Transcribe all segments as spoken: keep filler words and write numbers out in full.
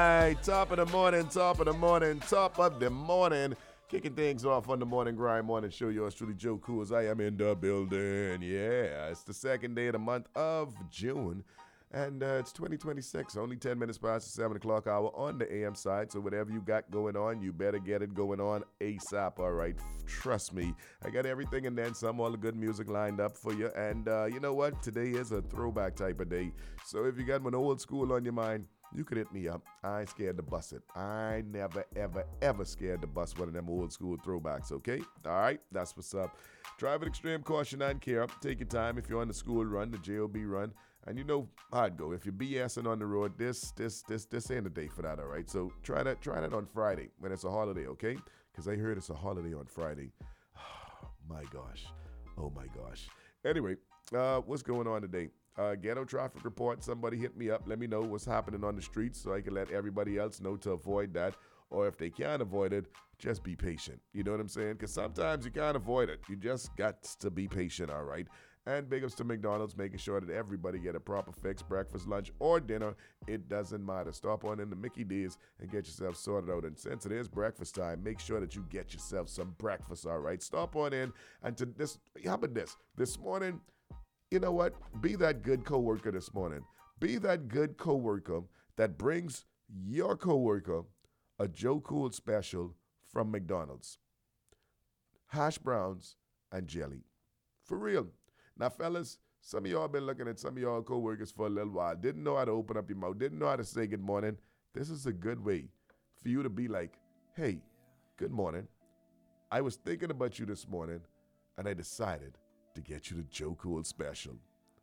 Right, top of the morning, top of the morning, top of the morning. Kicking things off on the morning grind morning show. Yours truly, Joe Cool, as I am in the building. Yeah, it's the second day of the month of June. And uh, it's twenty twenty-six, only ten minutes past the seven o'clock hour on the A M side. So whatever you got going on, you better get it going on ASAP, all right? Trust me. I got everything and then some, all the good music lined up for you. And uh, you know what? Today is a throwback type of day. So if you got an old school on your mind, you could hit me up. I ain't scared to bust it. I never, ever, ever scared to bust one of them old school throwbacks, okay? All right, that's what's up. Drive with extreme caution and care. Take your time if you're on the school run, the J O B run. And you know how it go. If you're BSing on the road, this, this, this, this ain't the day for that, all right? So try that, try that on Friday when it's a holiday, okay? Because I heard it's a holiday on Friday. Oh, my gosh. Oh, my gosh. Anyway, uh, what's going on today? Uh, ghetto traffic report. Somebody hit me up. Let me know what's happening on the streets so I can let everybody else know to avoid that. Or if they can't avoid it, just be patient. You know what I'm saying? Because sometimes you can't avoid it. You just got to be patient, all right? And big ups to McDonald's, making sure that everybody get a proper fix, breakfast, lunch, or dinner. It doesn't matter. Stop on in the Mickey D's and get yourself sorted out. And since it is breakfast time, make sure that you get yourself some breakfast, all right? Stop on in. And to this, how about this? This morning, you know what? Be that good coworker this morning. Be that good coworker that brings your coworker a Joe Cool special from McDonald's. Hash browns and jelly. For real. Now, fellas, some of y'all been looking at some of y'all coworkers for a little while. Didn't know how to open up your mouth. Didn't know how to say good morning. This is a good way for you to be like, hey, good morning. I was thinking about you this morning, and I decided to get you the Joe Cool special.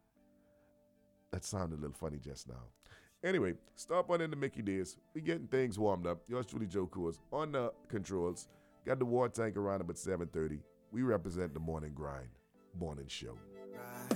That sounded a little funny just now. Anyway, stop on in the Mickey D's. We getting things warmed up. Yours truly, Joe Cool's on the controls. Got the water tank around about seven thirty. We represent the morning grind, morning show.